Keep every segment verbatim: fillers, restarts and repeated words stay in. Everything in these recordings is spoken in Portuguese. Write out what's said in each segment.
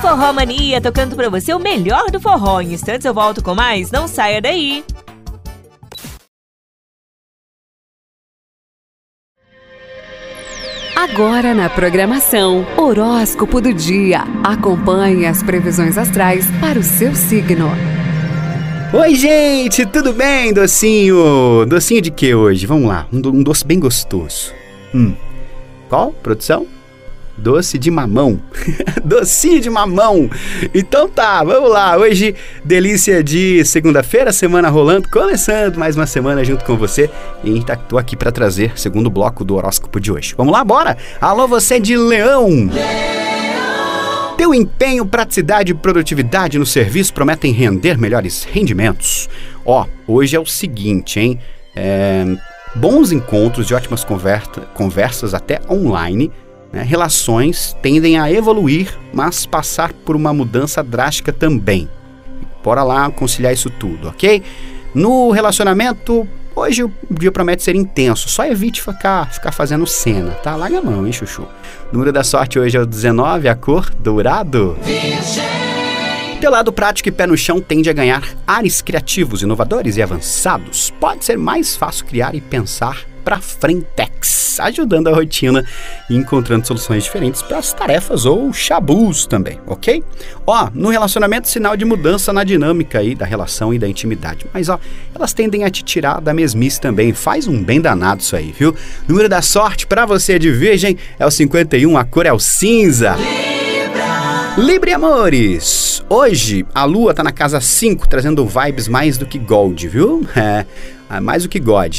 Forró Mania, tocando pra você o melhor do forró. Em instantes eu volto com mais, não saia daí. Agora na programação, Horóscopo do Dia. Acompanhe as previsões astrais para o seu signo. Oi, gente, tudo bem, docinho? Docinho de que hoje? Vamos lá, um, do, um doce bem gostoso. Hum, qual, produção? Doce de mamão. Docinho de mamão. Então tá, vamos lá. Hoje, delícia de segunda-feira, semana rolando, começando mais uma semana junto com você. E a gente tá, tô aqui pra trazer o segundo bloco do horóscopo de hoje. Vamos lá, bora? Alô, você de Leão. Leão. Teu empenho, praticidade e produtividade no serviço prometem render melhores rendimentos. Ó, hoje é o seguinte, hein? É, bons encontros e ótimas conversa, conversas até online. Relações tendem a evoluir, mas passar por uma mudança drástica também. Bora lá conciliar isso tudo, ok? No relacionamento, hoje o dia promete ser intenso. Só evite ficar, ficar fazendo cena, tá? Larga a mão, hein, chuchu? O número da sorte hoje é o dezenove, a cor dourado. Virgem. Teu lado prático e pé no chão tende a ganhar ares criativos, inovadores e avançados. Pode ser mais fácil criar e pensar para frentex, ajudando a rotina e encontrando soluções diferentes para as tarefas ou chabus também, ok? Ó, no relacionamento, sinal de mudança na dinâmica aí da relação e da intimidade, mas ó, elas tendem a te tirar da mesmice também, faz um bem danado isso aí, viu? Número da sorte para você de Virgem é o cinquenta e um, a cor é o cinza. Libra! Libra, amores! Hoje a lua tá na casa cinco, trazendo vibes mais do que gold, viu? É, mais do que God.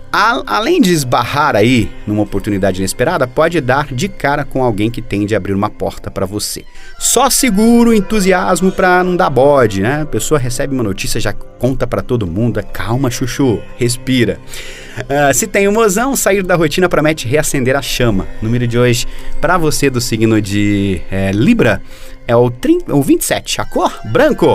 Além de esbarrar aí numa oportunidade inesperada, pode dar de cara com alguém que tende a abrir uma porta para você. Só segura o entusiasmo para não dar bode, né? A pessoa recebe uma notícia, já conta para todo mundo. Calma, chuchu, respira. Uh, se tem um mozão, sair da rotina promete reacender a chama. O número de hoje para você do signo de é, Libra é o, trinta, o vinte e sete, a cor branco.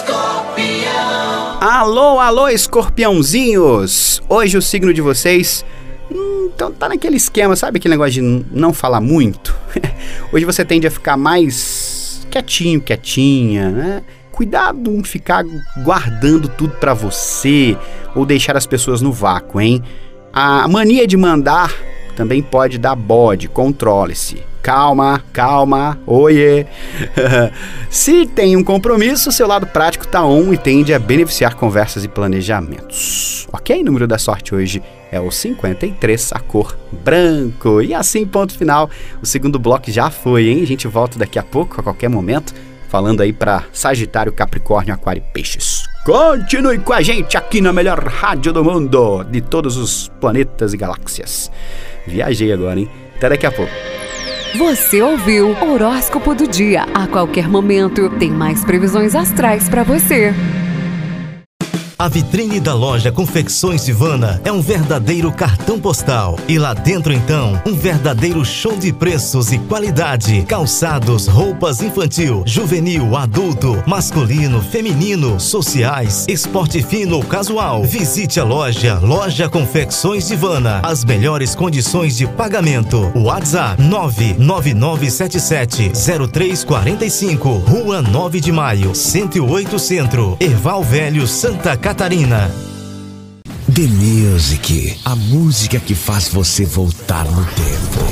Escorpião. Alô, alô, escorpiãozinhos! Hoje o signo de vocês hum, então tá naquele esquema, sabe aquele negócio de não falar muito? Hoje você tende a ficar mais quietinho, quietinha, né? Cuidado em ficar guardando tudo pra você ou deixar as pessoas no vácuo, hein? A mania de mandar também pode dar bode, controle-se. Calma, calma, oiê. Se tem um compromisso, seu lado prático tá on e tende a beneficiar conversas e planejamentos. Ok? O número da sorte hoje é o cinquenta e três, a cor branco. E assim, ponto final. O segundo bloco já foi, hein? A gente volta daqui a pouco, a qualquer momento, falando aí para Sagitário, Capricórnio, Aquário e Peixes. Continue com a gente aqui na melhor rádio do mundo, de todos os planetas e galáxias. Viajei agora, hein? Até daqui a pouco. Você ouviu Horóscopo do Dia. A qualquer momento tem mais previsões astrais para você. A vitrine da loja Confecções Ivana é um verdadeiro cartão postal. E lá dentro, então, um verdadeiro show de preços e qualidade. Calçados, roupas infantil, juvenil, adulto, masculino, feminino, sociais, esporte fino ou casual. Visite a loja Loja Confecções Ivana. As melhores condições de pagamento. WhatsApp nove nove nove sete sete zero três quatro cinco. Rua nove de Maio, cento e oito Centro. Erval Velho, Santa Catarina. The Music, a música que faz você voltar no tempo.